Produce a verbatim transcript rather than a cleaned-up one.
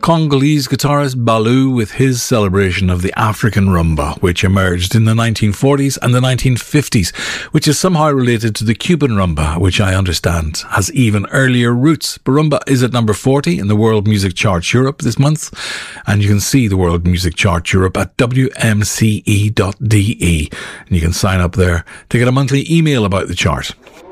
Congolese guitarist Baloo with his celebration of the African rumba, which emerged in the nineteen forties and the nineteen fifties, which is somehow related to the Cuban rumba, which I understand has even earlier roots. Barumba is at number forty in the World Music Chart Europe this month, and you can see the World Music Chart Europe at w m c e dot d e, and you can sign up there to get a monthly email about the chart.